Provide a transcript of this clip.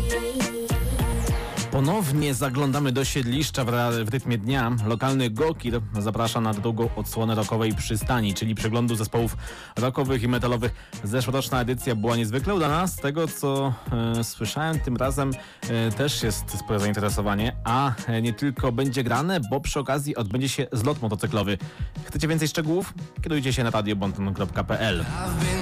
Ponownie zaglądamy do Siedliszcza w rytmie dnia. Lokalny Gokir zaprasza na drugą odsłonę rockowej przystani, czyli przeglądu zespołów rockowych i metalowych. Zeszłoroczna edycja była niezwykle udana. Z tego, co słyszałem, tym razem też jest spore zainteresowanie, a nie tylko będzie grane, bo przy okazji odbędzie się zlot motocyklowy. Chcecie więcej szczegółów? Kierujcie się na radiobonton.pl.